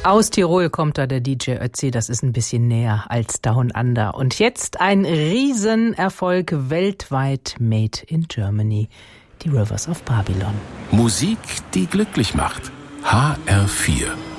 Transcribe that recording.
Aus Tirol kommt da der DJ Ötzi, das ist ein bisschen näher als Down Under. Und jetzt ein Riesenerfolg weltweit, Made in Germany, die Rivers of Babylon. Musik, die glücklich macht. HR4